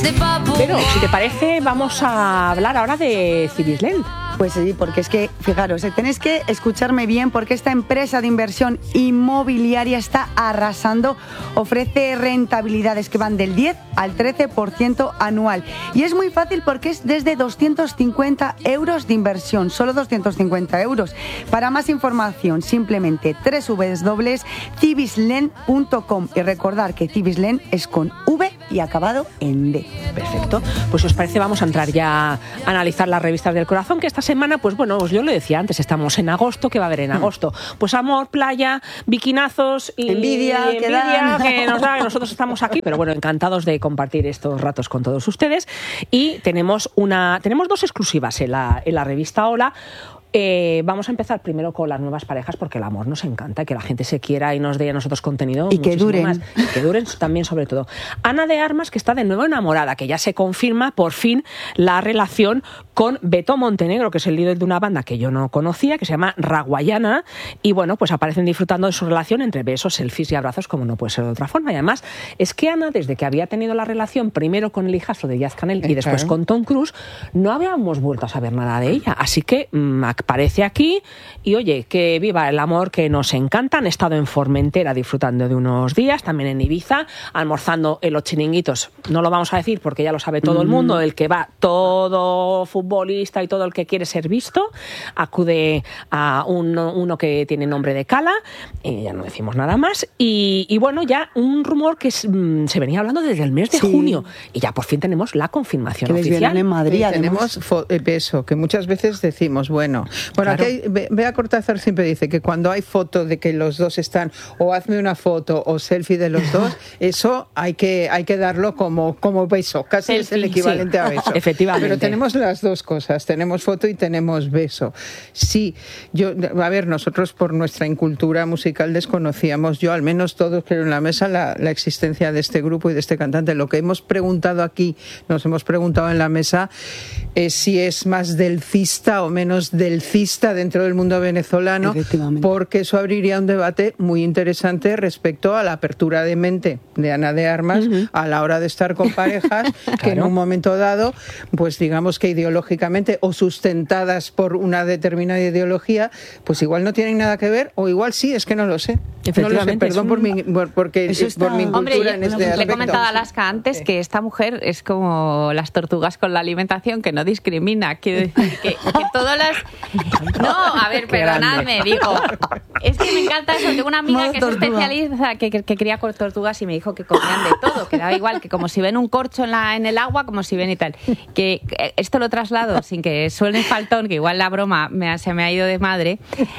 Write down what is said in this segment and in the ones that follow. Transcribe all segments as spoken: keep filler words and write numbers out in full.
Pero, si te parece, vamos a hablar ahora de Cibisland. Pues sí, porque es que, fijaros, tenéis que escucharme bien porque esta empresa de inversión inmobiliaria está arrasando, ofrece rentabilidades que van del diez al trece por ciento anual. Y es muy fácil porque es desde doscientos cincuenta euros de inversión, solo doscientos cincuenta euros. Para más información, simplemente doble u doble u doble u punto cibisland punto com y recordar que Cibisland es con V y acabado en D. Perfecto. Pues si os parece, vamos a entrar ya a analizar las revistas del corazón, que esta semana, pues bueno, yo lo decía antes, estamos en agosto. ¿Qué va a haber en agosto? Pues amor, playa, biquinazos y envidia, y que, envidia dan. que nos da, que nosotros estamos aquí, pero bueno, encantados de compartir estos ratos con todos ustedes. Y tenemos una, tenemos dos exclusivas en la, en la revista Hola. Eh, vamos a empezar primero con las nuevas parejas porque el amor nos encanta, que la gente se quiera y nos dé a nosotros contenido y que duren más. Y que duren también, sobre todo. Ana de Armas, que está de nuevo enamorada, que ya se confirma por fin la relación con Beto Montenegro, que es el líder de una banda que yo no conocía, que se llama Raguayana, y bueno, pues aparecen disfrutando de su relación entre besos, selfies y abrazos, como no puede ser de otra forma. Y además es que Ana, desde que había tenido la relación primero con el hijastro de Díaz Canel y después con Tom Cruise, no habíamos vuelto a saber nada de ella, así que mmm, aparece aquí y oye, que viva el amor que nos encanta. Han estado en Formentera disfrutando de unos días, también en Ibiza, almorzando en los chiringuitos, no lo vamos a decir porque ya lo sabe todo el mundo, el que va, todo futbolista y todo el que quiere ser visto, acude a uno, uno que tiene nombre de Cala, eh, ya no decimos nada más, y, y bueno, ya un rumor que es, mm, se venía hablando desde el mes de sí. junio, y ya por fin tenemos la confirmación que oficial. En Madrid, sí, tenemos fo- beso, que muchas veces decimos, bueno, bueno, Claro. Aquí Bea Cortázar siempre dice que cuando hay foto de que los dos están, o hazme una foto o selfie de los dos, eso hay que hay que darlo como, como beso, casi selfie, es el equivalente sí. a beso. Efectivamente. Pero tenemos las dos cosas, tenemos foto y tenemos beso. Sí, yo, a ver, nosotros por nuestra incultura musical desconocíamos, yo al menos todos creo en la mesa, la, la existencia de este grupo y de este cantante. Lo que hemos preguntado aquí, nos hemos preguntado en la mesa, es si es más delcista o menos delcista dentro del mundo venezolano, porque eso abriría un debate muy interesante respecto a la apertura de mente de Ana de Armas uh-huh. a la hora de estar con parejas que claro. en un momento dado, pues digamos que ideológicamente o sustentadas por una determinada ideología, pues igual no tienen nada que ver, o igual sí, es que no lo sé. No lo sé, perdón un... por mi, por, porque, está... por mi cultura Hombre, en este le aspecto. Le he comentado a Alaska antes sí. que esta mujer es como las tortugas con la alimentación, que no discrimina. Quiero decir que, que todas las... No, a ver, perdonadme, digo. Es que me encanta eso. Tengo una amiga Modo que tortuga. es especialista, que, que, que cría con tortugas y me dijo que comían de todo, que daba igual, que como si ven un corcho en, la, en el agua, como si ven y tal. Que, que esto lo traslado sin que suene faltón, que igual la broma me, se me ha ido de madre.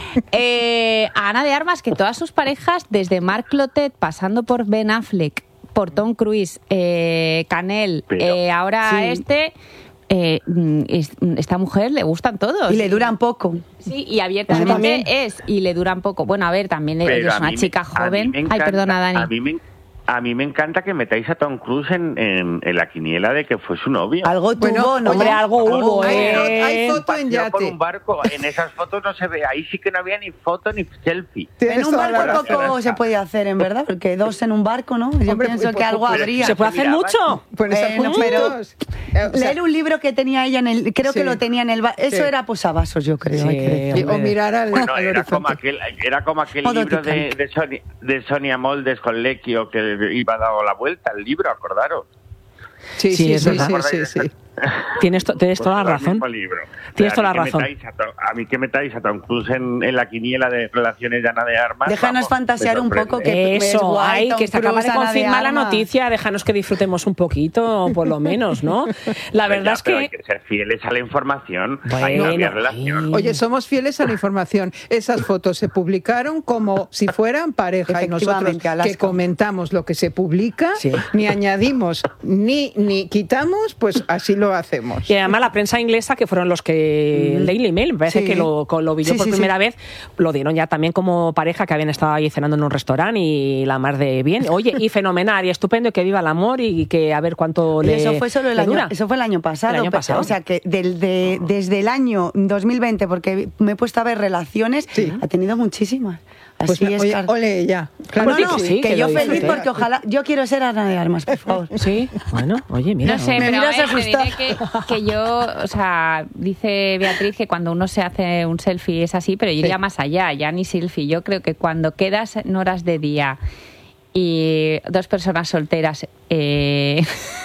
Eh, a Ana de Armas, que todas sus parejas, desde Marc Clotet, pasando por Ben Affleck, por Tom Cruise, eh, Canel, eh, ahora sí. este... Eh, esta mujer le gustan todos y le duran poco sí y abiertamente es y le duran poco. Bueno, a ver, también es una chica me, joven encanta, ay perdona Dani a mí me A mí me encanta que metáis a Tom Cruise en, en, en la quiniela de que fue su novio. Algo tuvo, bueno, ¿no? Hombre, algo hubo, ¿eh? Hay, hay foto en yate. Por un barco. En esas fotos no se ve. Ahí sí que no había ni foto ni selfie. En un barco poco se puede hacer, en verdad, porque dos en un barco, ¿no? Yo Hombre, pienso pues, que algo pues, habría. ¿Se puede hacer mucho? Pues bueno, pero o sea, leer un libro que tenía ella en el... Creo sí. que lo tenía en el... Eso sí. era posavasos, yo creo. Sí, hay que o mirar al, bueno, al era horizonte. como aquel, era como aquel libro de, de, Sonia, de Sonia Moldes con Lecchio que iba dando la vuelta al libro, acordaros. Sí, sí, sí, es sí, verdad. sí, sí, sí. Tienes, to, tienes toda la razón. Tienes toda la razón. A, a mí que metáis a Tom Cruise en, en la quiniela de relaciones de Ana de Armas. Déjanos vamos, fantasear un poco que eso, es guay, ay, Tom que se acaba Cruise, de confirmar la Armas. noticia, déjanos que disfrutemos un poquito, por lo menos, ¿no? La verdad ya, es que... hay que ser fieles a la información. Bueno, Ahí no había relación. Oye, somos fieles a la información. Esas fotos se publicaron como si fueran pareja y nosotros que comentamos lo que se publica, sí. ni añadimos ni, ni quitamos, pues así lo lo hacemos. Y además la prensa inglesa, que fueron los que... Mm. El Daily Mail, me parece sí. que lo, lo vi yo sí, por sí, primera sí. vez, lo dieron ya también como pareja que habían estado ahí cenando en un restaurante y la mar de bien. Oye, y fenomenal, y estupendo, y que viva el amor y que a ver cuánto y le eso fue solo el año, dura. Eso fue el año pasado. El año pasado. O sea, que del, de, desde el año dos mil veinte, porque me he puesto a ver relaciones, sí. ha tenido muchísimas. Pues Así me, es, oye, ole ella. Claro, no, no, que, sí, que, que yo feliz disfruté. porque ojalá, yo quiero ser Ana de Armas, por favor. Sí, bueno, oye, mira. No sé, me pero miras a ver, te asustada. diré que, que yo, o sea, dice Beatriz que cuando uno se hace un selfie es así, pero yo iría sí. más allá, ya ni selfie. Yo creo que cuando quedas en horas de día y dos personas solteras... Eh,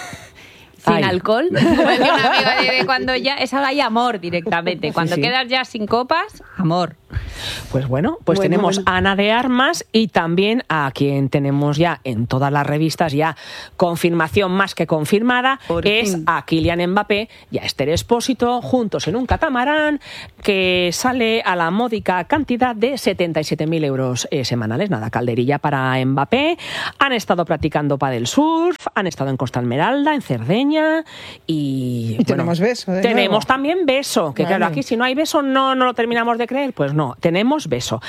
sin Ay. alcohol, como decía una amiga de, de cuando ya es hay amor directamente, cuando sí, sí. quedas ya sin copas, amor. Pues bueno, pues bueno, tenemos bueno. a Ana de Armas y también a quien tenemos ya en todas las revistas ya confirmación más que confirmada, Por es fin. a Kylian Mbappé y a Esther Expósito juntos en un catamarán que sale a la módica cantidad de setenta y siete mil euros eh, semanales. Nada, calderilla para Mbappé. Han estado practicando pádel surf, han estado en Costa Esmeralda, en Cerdeña y... Y bueno, tenemos beso de Tenemos nuevo. también beso, que vale. claro, aquí si no hay beso no, no lo terminamos de creer, pues no, tenemos beso.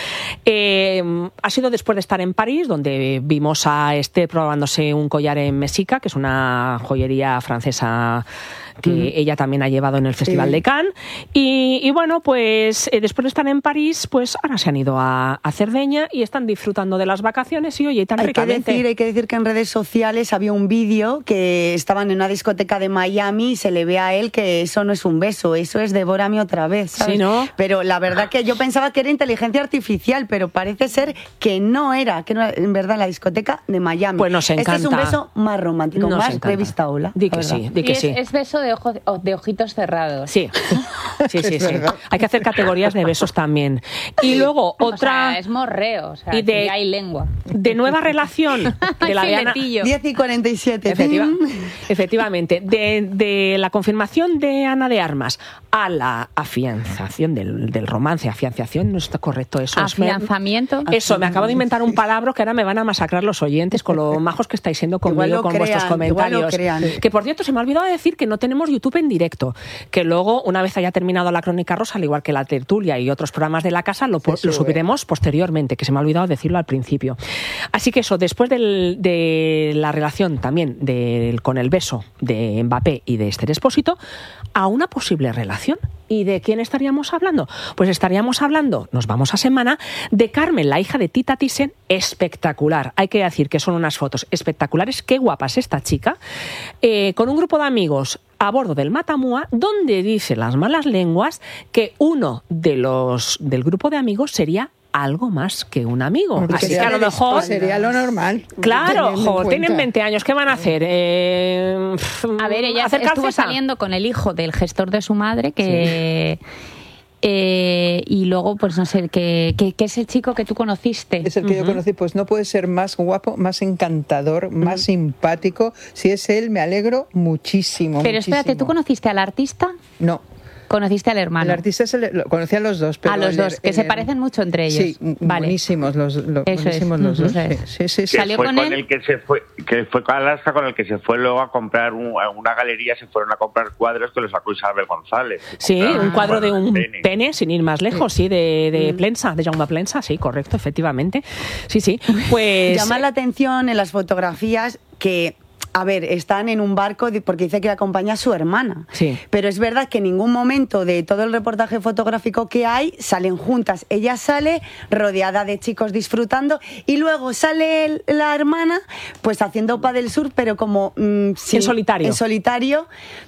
Eh, ha sido después de estar en París, donde vimos a Esther probándose un collar en Messica, que es una joyería francesa que mm. ella también ha llevado en el Festival sí. de Cannes. Y, y bueno, pues eh, después de estar en París, pues ahora se han ido a, a Cerdeña y están disfrutando de las vacaciones y oye, tan hay ricamente. Que decir, hay que decir que en redes sociales había un vídeo que estaban en una discoteca de Miami y se le ve a él que eso no es un beso, eso es devórame otra vez, ¿sabes? Sí, ¿no? Pero la verdad que yo pensaba que era inteligencia artificial, pero parece ser que no era, que no era en verdad la discoteca de Miami. Pues nos encanta. Este es un beso más romántico, nos más encanta. revista Hola. Di que sí, di que es, sí. Es beso de, ojo, de ojitos cerrados. Sí, sí, sí, sí. Hay que hacer categorías de besos también. Y luego otra... O sea, es morreo, o sea, y de, ya hay lengua. De nueva relación de la de Ana... diez y cuarenta y siete. Efectiva, efectivamente. De, de la confirmación de Ana de Armas a la afianzación del, del romance, afianzación, no está correcto eso. Afianzamiento. Me, eso, me acabo de inventar un palabra que ahora me van a masacrar los oyentes con lo majos que estáis siendo conmigo con crean, vuestros comentarios. Que por cierto, se me ha olvidado decir que no tenemos YouTube en directo, que luego, una vez haya terminado la Crónica Rosa, al igual que la tertulia y otros programas de la casa, lo, sí, lo subiremos posteriormente, que se me ha olvidado decirlo al principio. Así que eso, después del, de la relación también del, con el beso de Mbappé y de Esther Expósito, a una posible relación. ¿Y de quién estaríamos hablando? Pues estaríamos hablando, nos vamos a semana, de Carmen, la hija de Tita Thyssen, espectacular. Hay que decir que son unas fotos espectaculares, qué guapa es esta chica, eh, con un grupo de amigos a bordo del Matamua, donde dice las malas lenguas que uno de los del grupo de amigos sería algo más que un amigo. Porque así que a lo mejor sería lo normal. Claro, jo, tienen veinte años, ¿qué van a hacer? Eh, a ver, ella estuvo calceta? saliendo con el hijo del gestor de su madre, que sí. Eh, y luego, pues no sé, que, que, que es el chico que tú conociste. Es el que uh-huh. yo conocí, pues no puede ser más guapo, más encantador, uh-huh. más simpático. Si es él, me alegro muchísimo. Pero muchísimo. espérate, ¿tú conociste al artista? No. Conociste al hermano. El artista se le, lo, conocía a los dos. Pero a los el, dos, que el, se parecen mucho entre ellos. Sí, vale. buenísimos los, lo, buenísimos los dos. Sí, sí, sí, sí. ¿Salió fue con, con él? El que se fue, que fue con Alaska, con el que se fue luego a comprar un, a una galería, se fueron a comprar cuadros que los sacó Isabel González. Sí, un cuadro de un pene. pene, sin ir más lejos, sí, sí de, de mm. Plensa, de Jaume Plensa, sí, correcto, efectivamente. Sí, sí. Pues llama la atención en las fotografías que a ver, están en un barco porque dice que le acompaña a su hermana. Sí. Pero es verdad que en ningún momento de todo el reportaje fotográfico que hay salen juntas. Ella sale rodeada de chicos disfrutando y luego sale la hermana pues haciendo pádel surf, pero como... Mmm, sí, en solitario. En solitario.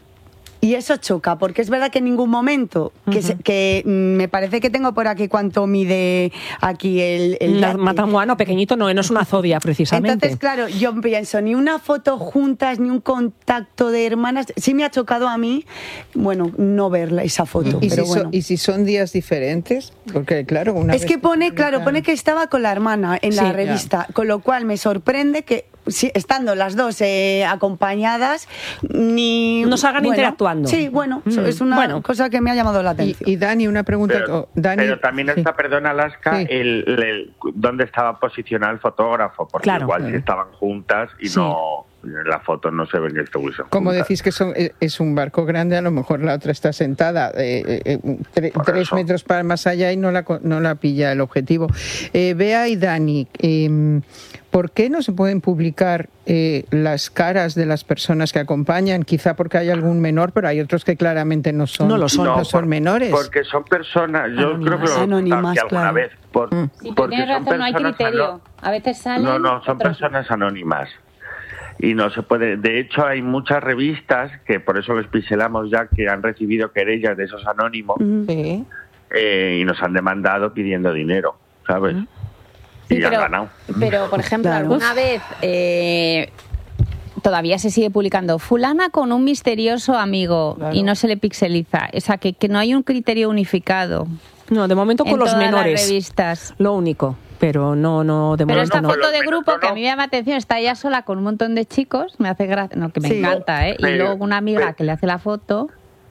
Y eso choca, porque es verdad que en ningún momento, que, uh-huh. se, que me parece que tengo por aquí cuánto mide aquí el... el no, Matamuano pequeñito no, no es una zodia precisamente. Entonces, claro, yo pienso, ni una foto juntas, ni un contacto de hermanas. Sí me ha chocado a mí, bueno, no verla esa foto. ¿Y, pero si, bueno. so, ¿Y si son días diferentes? Porque claro, una Es vez que pone, que claro, pone que estaba con la hermana en sí, la revista, ya. Con lo cual me sorprende que sí, estando las dos eh, acompañadas, ni... No salgan bueno, interactuando. Sí, bueno, mm. es una bueno. cosa que me ha llamado la atención. Y, y Dani, una pregunta... Pero, oh, Dani, pero también está, sí. perdón, Alaska, sí. el, el, el, dónde estaba posicionado el fotógrafo, porque claro, igual claro. si estaban juntas y sí. no... En la foto no se ven que estuviesen Como juntas. decís que son, es un barco grande, a lo mejor la otra está sentada eh, eh, tre, tres eso. metros para más allá y no la, no la pilla el objetivo. Eh, Bea y Dani, eh, ¿por qué no se pueden publicar eh, las caras de las personas que acompañan? Quizá porque hay algún menor, pero hay otros que claramente no son, No lo son. no No, son por- menores. Porque son personas, yo Anónimas. creo que lo he Anónimas, contado aquí alguna claro. vez. Por, Mm. Sí, pero porque tienes son razón, no hay personas criterio. ano- A veces salen... No, no, son otros- personas anónimas. Y no se puede. De hecho, hay muchas revistas que por eso les pincelamos ya, que han recibido querellas de esos anónimos Sí. eh, y nos han demandado pidiendo dinero, ¿sabes? Sí, y pero, han ganado. pero, por ejemplo, Claro. alguna vez eh, todavía se sigue publicando fulana con un misterioso amigo Claro. y no se le pixeliza. O sea, que, que no hay un criterio unificado No, de momento con en los todas menores. las revistas. Lo único. Pero no, no, de Pero momento esta no. Con foto los de menores, grupo no, que a no. mí me llama la atención, está ella sola con un montón de chicos, me hace gracia, no, que me Sí. encanta, ¿eh? Y Pero- luego una amiga pero- que le hace la foto.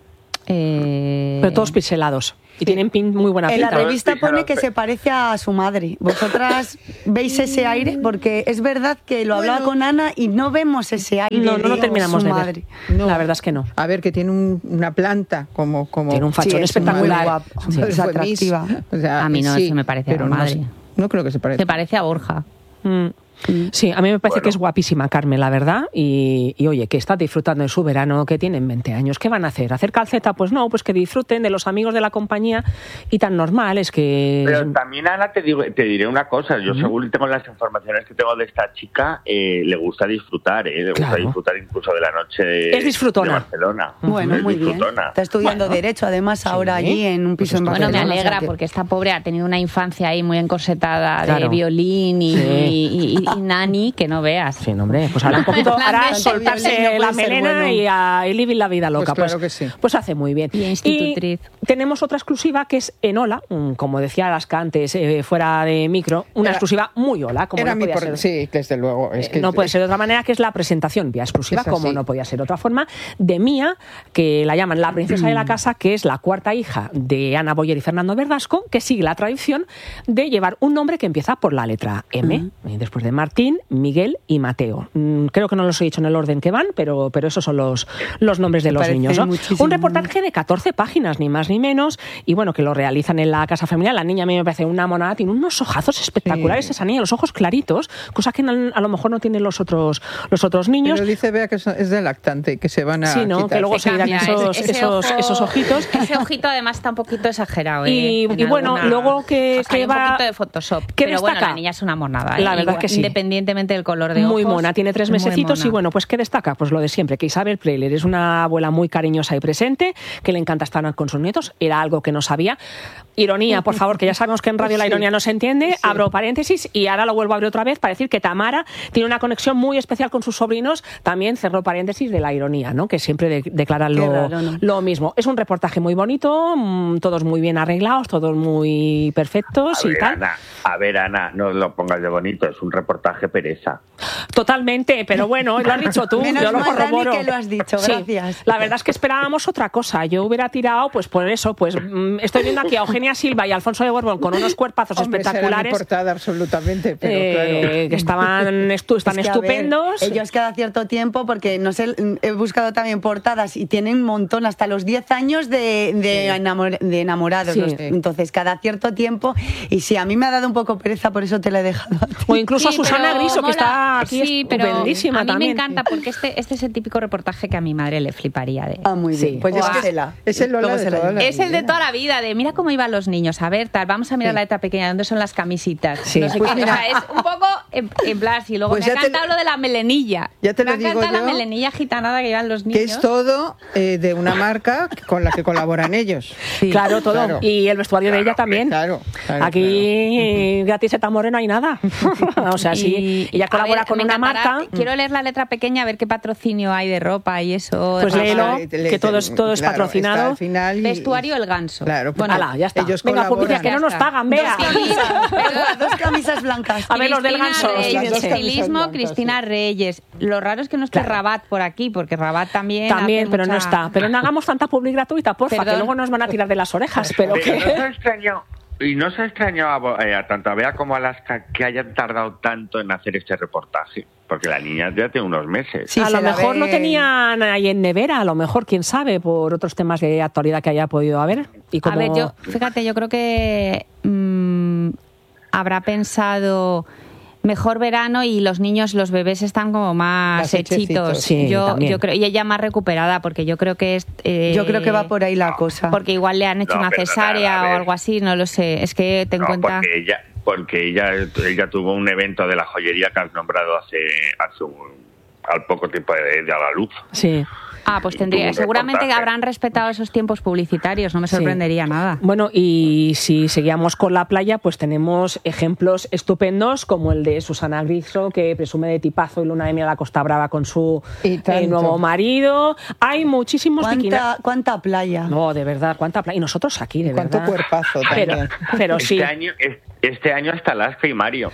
Eh... Pero todos pixelados. Y tienen pin, muy buena En la pinta. revista Fijaros, pone que pe- se parece a su madre. ¿Vosotras veis ese aire? Porque es verdad que lo hablaba con Ana y no vemos ese aire No, no lo de terminamos su de madre. ver. No. La verdad es que no. A ver, que tiene un- una planta como... como Tiene un fachón Sí, es muy espectacular. guapo. Su Sí, madre es fue Miss. atractiva. O sea, A mí no, sí, eso me parece a pero la no sé. madre. No creo que se parezca. Se parece a Borja. Mm. Sí, a mí me parece Bueno. que es guapísima Carmen, la verdad. Y, y, oye, que está disfrutando de su verano, que tienen veinte años. ¿Qué van a hacer? ¿Hacer calceta? Pues no, pues que disfruten de los amigos de la compañía y tan normal es que... Pero también, Ana, te, digo, te diré una cosa. Yo, según tengo las informaciones que tengo de esta chica, eh, le gusta disfrutar, ¿eh? Le gusta Claro. disfrutar incluso de la noche de, Es disfrutona. de Barcelona. Bueno, Es muy bien. disfrutona. Está estudiando Derecho, además, ahora Sí. allí en un Pues piso en esto- Bueno, me Barcelona. o sea alegra que- porque esta pobre ha tenido una infancia ahí muy encorsetada de Claro. violín y, Sí. y- y- y nani que no veas. Sí, no, hombre, pues ahora un poquito, ahora Tanto soltarse violín no la puede ser melena bueno. y a y living la vida loca. Pues claro que sí. Pues hace muy bien. Y institutriz. Y tenemos otra exclusiva que es en Ola, mm, como decía Alaska antes, eh, fuera de micro, una Era- exclusiva muy Ola, como Era no mi podía por- ser. Sí, desde luego. Es Eh, que, no puede ser de otra manera, que es la presentación vía exclusiva, Es así. como no podía ser de otra forma, de Mía, que la llaman la princesa de la casa, que es la cuarta hija de Ana Boyer y Fernando Verdasco, que sigue la tradición de llevar un nombre que empieza por la letra M, y después de Martín, Miguel y Mateo. Mm, Creo que no los he dicho en el orden que van, pero, pero esos son los, los nombres de Me los parece niños, ¿no? muchísimo. Un reportaje de catorce páginas, ni más ni menos, y bueno, que lo realizan en la casa familiar. La niña a mí me parece una monada, tiene unos ojazos espectaculares, Sí. esa niña, los ojos claritos, cosa que no- a lo mejor no tienen los otros, los otros niños. Pero dice Bea que es es de lactante, que se van a Sí, ¿no? quitar. Que luego se irán Cambia, esos, ese esos, ojo- esos ojitos. Ese ojito además está un poquito exagerado. ¿eh? Y- En y bueno, alguna- luego que- o sea, hay que un va- poquito de Photoshop. ¿qué pero bueno, destaca? la niña es una monada. ¿eh? La verdad Igual, que sí. Independientemente del color de ojos. Muy mona, tiene tres muy mesecitos y mona. bueno, pues ¿qué destaca? Pues lo de siempre, que Isabel Preller es una abuela muy cariñosa y presente, que le encanta estar con sus nietos, era algo que no sabía. Ironía, por favor, que ya sabemos que en radio la Sí. ironía no se entiende, abro paréntesis y ahora lo vuelvo a abrir otra vez para decir que Tamara tiene una conexión muy especial con sus sobrinos, también cerró paréntesis de la ironía, ¿no? Que siempre de- declaran Qué lo, raro, ¿no? lo mismo. Es un reportaje muy bonito, mm, todos muy bien arreglados, todos muy perfectos A y ver, tal. Ana, a ver, Ana, no lo pongas de bonito, es un reportaje pereza. Totalmente, pero bueno, lo has dicho tú, Menos yo lo mal, Dani, corroboro. que lo has dicho, Sí, gracias. la verdad es que esperábamos otra cosa. Yo hubiera tirado, pues por eso, pues mm, estoy viendo aquí a Eugenia Silva y a Alfonso de Borbón con unos cuerpazos Hombre, será mi espectaculares. portada absolutamente, pero eh, claro. que estaban estu- están Es que, a ver, estupendos. ellos cada cierto tiempo, porque no sé, he buscado también portadas y tienen un montón, hasta los diez años de, de, enamor- de enamorados. Sí. los- Entonces, cada cierto tiempo, y sí, a mí me ha dado un poco pereza, por eso te la he dejado a ti. O incluso Sí, Susana pero Griso, que mola. está aquí Sí, pero estupendísima a mí también. me encanta porque este, este es el típico reportaje que a mi madre le fliparía de. Ah, muy Sí. bien. Pues Guau. llévasela. Es el Lola Luego de se la toda llevo. la Es el de vida. toda la vida, de mira cómo iban los niños. A ver, tal, vamos a mirar Sí. la letra pequeña, ¿dónde son las camisitas? Sí. No sé Pues qué. mira. O sea, es un poco en, en plan, y luego Pues me ha ya te encantado lo- lo de la melenilla. ya te me lo ha digo encantado yo, la melenilla gitanada que llevan los niños. Que es todo eh, de una marca con la que colaboran ellos. Claro, todo. Claro. Y el vestuario de ella también. Claro, claro, Aquí gratis eta moreno hay nada. O sea, sí. Ella a colabora ver, con me una encantará- marca. Quiero leer la letra pequeña, a ver qué patrocinio hay de ropa y eso. Pues de léelo, ropa. Le- le- que todo es- todo es claro, patrocinado. está al final y- Vestuario El Ganso. Claro, Bueno, Ala, ya está. Ellos Venga, colaboran. publicidad, que no nos Ya está. pagan, vea. Dos camisas. Perdona, dos camisas blancas. A ver, los del Cristina Ganso, Reyes, las dos camisas estilismo, blancas, Cristina sí. Reyes. Lo raro es que no esté Claro. Rabat por aquí, porque Rabat también. También, hace pero no mucha- está. Pero no hagamos tanta publicidad gratuita, porfa, Perdón. que luego nos van a tirar de las orejas. Pero Pero no que... te extrañó, Y no se ha extrañado eh, a tanto a Bea como a Alaska que hayan tardado tanto en hacer este reportaje, porque la niña ya tiene unos meses. Sí, a lo mejor ve... lo tenían ahí en nevera, a lo mejor, quién sabe, por otros temas de actualidad que haya podido haber. Y como... A ver, yo, fíjate, yo creo que mmm, habrá pensado... Mejor verano y los niños, los bebés están como más hechitos. Sí, yo, yo creo, y ella más recuperada, porque yo creo que es. Eh, yo creo que va por ahí la cosa. Porque igual le han hecho no, una cesárea o algo así, no lo sé. Es que ten no, cuenta. Porque ella, porque ella, ella tuvo un evento de la joyería que has nombrado hace, hace un, al poco tiempo de, de a la luz. Sí. Ah, pues tendría. Seguramente que habrán respetado esos tiempos publicitarios, no me sorprendería sí. nada. Bueno, y si seguíamos con la playa, pues tenemos ejemplos estupendos como el de Susana Griso, que presume de tipazo y luna de miel a la Costa Brava con su eh, nuevo marido. Hay muchísimos ¿Cuánta, ¿Cuánta playa? No, de verdad, cuánta playa. Y nosotros aquí, de ¿Cuánto verdad. Cuerpazo también. Pero, pero sí. Este año, este año hasta Alaska y Mario.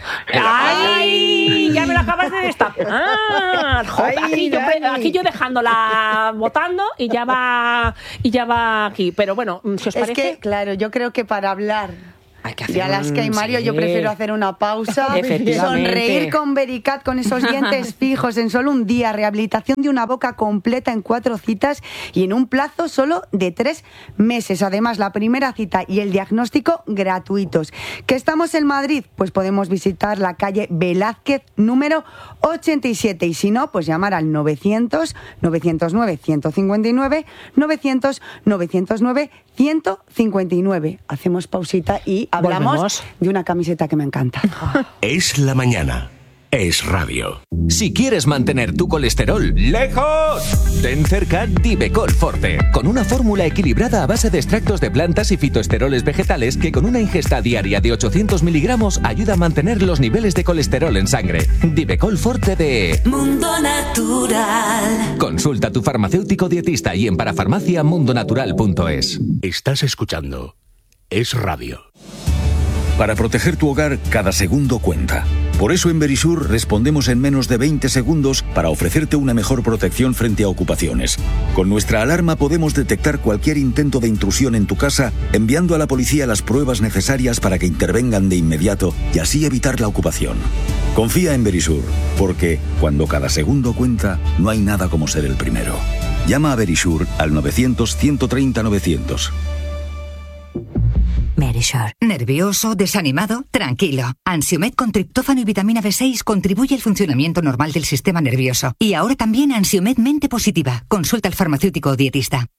¡Ay! Ya me lo acabas de destapar. Ah, joder, aquí, yo, aquí yo dejándola votando y ya va y ya va aquí. Pero bueno, si os parece... Es que, claro, yo creo que para hablar... Hay que hacer de Alaska y Mario, sí. yo prefiero hacer una pausa, sonreír con Vericat con esos dientes fijos en solo un día, rehabilitación de una boca completa en cuatro citas y en un plazo solo de tres meses. Además, la primera cita y el diagnóstico gratuitos. ¿Que estamos en Madrid? Pues podemos visitar la calle Velázquez número ochenta y siete y si no, pues llamar al novecientos, novecientos nueve, ciento cincuenta y nueve, novecientos, novecientos nueve, ciento cincuenta y nueve. Hacemos pausita y hablamos ¿Volvemos? De una camiseta que me encanta. Es la mañana. Es radio. Si quieres mantener tu colesterol lejos, ten cerca Divecol Forte, con una fórmula equilibrada a base de extractos de plantas y fitoesteroles vegetales que con una ingesta diaria de ochocientos miligramos ayuda a mantener los niveles de colesterol en sangre. Divecol Forte de Mundo Natural. Consulta a tu farmacéutico dietista y en parafarmacia mundonatural punto es. Estás escuchando Es Radio. Para proteger tu hogar, cada segundo cuenta. Por eso en Verisur respondemos en menos de veinte segundos para ofrecerte una mejor protección frente a ocupaciones. Con nuestra alarma podemos detectar cualquier intento de intrusión en tu casa, enviando a la policía las pruebas necesarias para que intervengan de inmediato y así evitar la ocupación. Confía en Verisur, porque cuando cada segundo cuenta, no hay nada como ser el primero. Llama a Verisur al novecientos, ciento treinta, novecientos. Verisur. ¿Nervioso? ¿Desanimado? Tranquilo. Ansiomed con triptófano y vitamina B seis contribuye al funcionamiento normal del sistema nervioso. Y ahora también Ansiomed Mente Positiva. Consulta al farmacéutico o dietista.